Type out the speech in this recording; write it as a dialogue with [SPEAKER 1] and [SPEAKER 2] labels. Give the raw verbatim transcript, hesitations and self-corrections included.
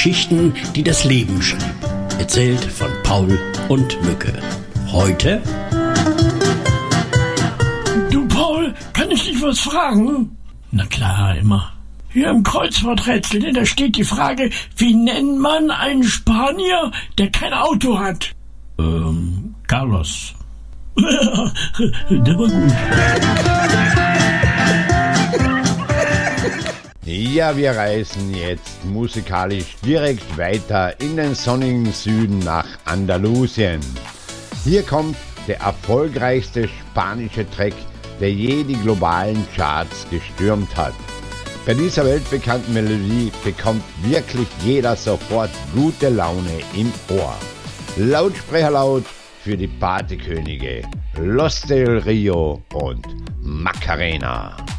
[SPEAKER 1] Geschichten, die das Leben schrieb. Erzählt von Paul und Mücke. Heute...
[SPEAKER 2] Du, Paul, kann ich dich was fragen? Na klar, immer. Hier im Kreuzworträtsel, da steht die Frage, wie nennt man einen Spanier, der kein Auto hat?
[SPEAKER 1] Ähm, Carlos.
[SPEAKER 2] Der war gut.
[SPEAKER 3] Ja, wir reisen jetzt musikalisch direkt weiter in den sonnigen Süden nach Andalusien. Hier kommt der erfolgreichste spanische Track, der je die globalen Charts gestürmt hat. Bei dieser weltbekannten Melodie bekommt wirklich jeder sofort gute Laune im Ohr. Lautsprecherlaut für die Partykönige Los del Rio und Macarena.